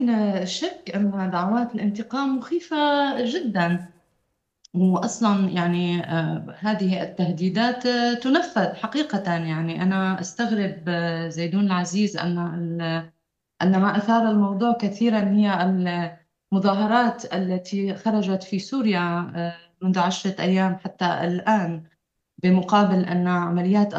شك أن دعوات الانتقام مخيفة جدا. وأصلا يعني هذه التهديدات تنفذ حقيقة. يعني أنا أستغرب زيدون العزيز أن ما أثار الموضوع كثيرا هي المظاهرات التي خرجت في سوريا منذ 10 أيام حتى الآن، بمقابل أن عمليات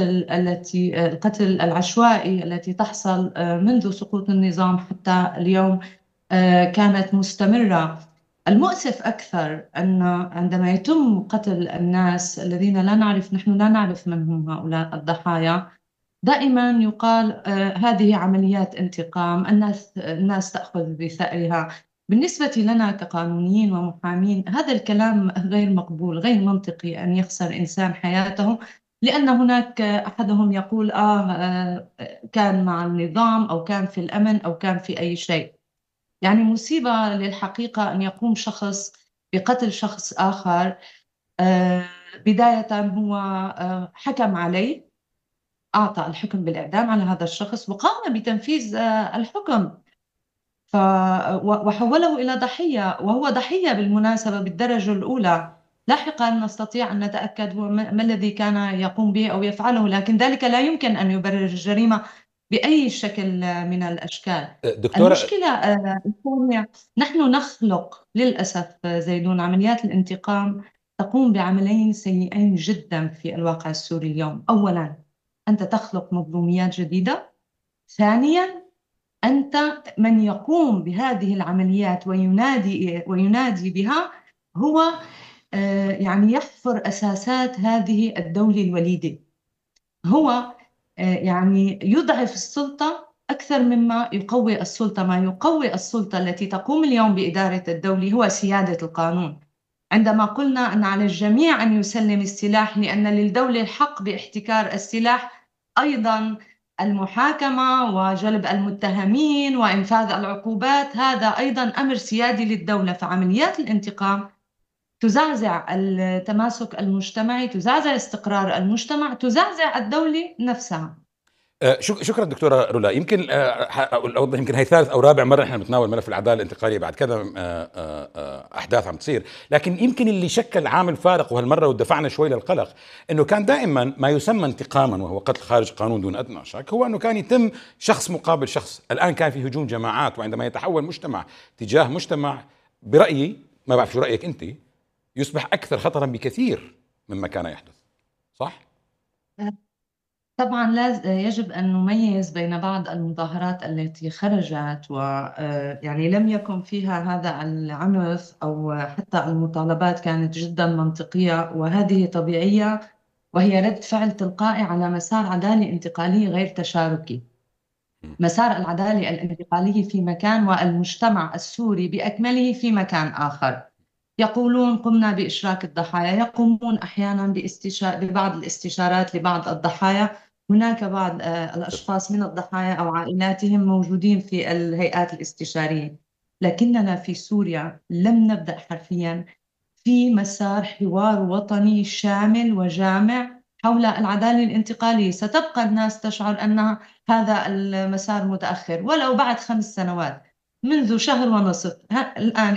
القتل العشوائي التي تحصل منذ سقوط النظام حتى اليوم كانت مستمرة. المؤسف أكثر أن عندما يتم قتل الناس الذين نحن لا نعرف من هم هؤلاء الضحايا، دائما يقال هذه عمليات انتقام، الناس تأخذ بثأرها. بالنسبة لنا كقانونيين ومحامين هذا الكلام غير مقبول، غير منطقي أن يخسر إنسان حياته لأن هناك أحدهم يقول كان مع النظام أو كان في الأمن أو كان في أي شيء. يعني مصيبة للحقيقة أن يقوم شخص بقتل شخص آخر. آه، بداية هو حكم عليه، أعطى الحكم بالإعدام على هذا الشخص وقام بتنفيذ الحكم. ف وحوله إلى ضحية، وهو ضحية بالمناسبة بالدرجة الأولى. لاحقا نستطيع أن نتأكد هو ما الذي كان يقوم به أو يفعله، لكن ذلك لا يمكن أن يبرر الجريمة بأي شكل من الأشكال. دكتورة. المشكلة الثانية، نحن نخلق للأسف زيدون عمليات الانتقام تقوم بعملين سيئين جدا في الواقع السوري اليوم. أولا، أنت تخلق مظلوميات جديدة. ثانيا، أنت من يقوم بهذه العمليات وينادي بها هو يعني يحفر أساسات هذه الدولة الوليدة. هو يعني يضعف السلطة أكثر مما يقوي السلطة. ما يقوي السلطة التي تقوم اليوم بإدارة الدولة هو سيادة القانون. عندما قلنا أن على الجميع أن يسلم السلاح لأن للدولة الحق باحتكار السلاح، أيضا المحاكمة وجلب المتهمين وإنفاذ العقوبات هذا أيضا أمر سيادي للدولة. فعمليات الانتقام تزعزع التماسك المجتمعي، تزعزع استقرار المجتمع، تزعزع الدولة نفسها. شكرا دكتورة رولا. يمكن أوضح، يمكن هي ثالث أو رابع مرة احنا بنتناول ملف العدالة الانتقالية بعد كذا أحداث عم تصير، لكن يمكن اللي شكل عامل فارق وهالمرة ودفعنا شوي للقلق أنه كان دائما ما يسمى انتقاما وهو قتل خارج قانون دون أدنى شك، هو أنه كان يتم شخص مقابل شخص. الآن كان في هجوم جماعات، وعندما يتحول مجتمع تجاه مجتمع، برأيي ما بعرف شو رأيك أنت، يصبح أكثر خطرا بكثير مما كان يحدث. صح؟ طبعا يجب أن نميز بين بعض المظاهرات التي خرجت ويعني لم يكن فيها هذا العنف أو حتى المطالبات كانت جدا منطقية وهذه طبيعية، وهي رد فعل تلقائي على مسار عدالي انتقالي غير تشاركي. مسار العدالة الانتقالية في مكان والمجتمع السوري بأكمله في مكان آخر. يقولون قمنا بإشراك الضحايا، يقومون أحيانا ببعض الاستشارات لبعض الضحايا. هناك بعض الأشخاص من الضحايا أو عائلاتهم موجودين في الهيئات الاستشارية، لكننا في سوريا لم نبدأ حرفيا في مسار حوار وطني شامل وجامع حول العدالة الانتقالية. ستبقى الناس تشعر أن هذا المسار متأخر ولو بعد 5 سنوات. منذ شهر ونصف الآن،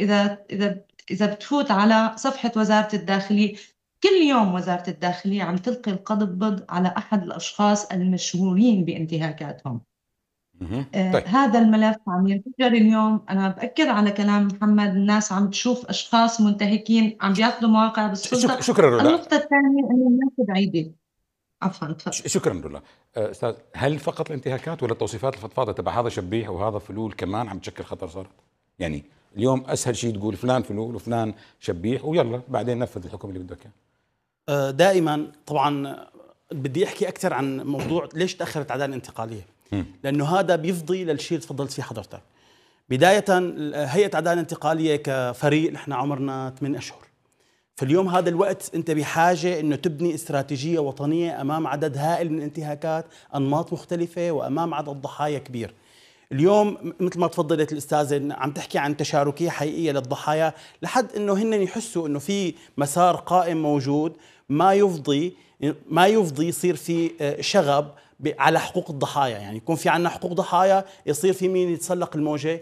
إذا بتفوت على صفحة وزارة الداخلية، كل يوم وزارة الداخلية عم تلقي القبض على أحد الأشخاص المشهورين بانتهاكاتهم. طيب. هذا الملف عم ينفجر اليوم. أنا بأكد على كلام محمد، الناس عم تشوف أشخاص منتهكين عم بياخذوا مواقع بالسلطة. شكرا رولا. النقطة الثانية أن الناس بعيدة. عفوا تفضل. شكرا رولا. استاذ، هل فقط الانتهاكات ولا التوصيفات الفضفاضه تبع هذا شبيح وهذا فلول كمان عم تشكل خطر صارت؟ يعني اليوم اسهل شيء تقول فلان فلول وفلان شبيح ويلا بعدين نفذ الحكم اللي بدك اياه. دائما طبعا بدي احكي اكثر عن موضوع ليش تاخرت العداله الانتقاليه، لانه هذا بيفضي للشيء اللي تفضلت فيه حضرتك. بدايه، هيئه العداله الانتقاليه كفريق نحن عمرنا 8 اشهر. في اليوم هذا الوقت انت بحاجه انه تبني استراتيجيه وطنيه امام عدد هائل من الانتهاكات، انماط مختلفه، وامام عدد ضحايا كبير. اليوم مثل ما تفضلت الاستاذه عم تحكي عن تشاركيه حقيقيه للضحايا، لحد انه هن يحسوا انه في مسار قائم موجود ما يفضي يصير في شغب على حقوق الضحايا، يعني يكون في عندنا حقوق ضحايا، يصير في مين يتسلق الموجة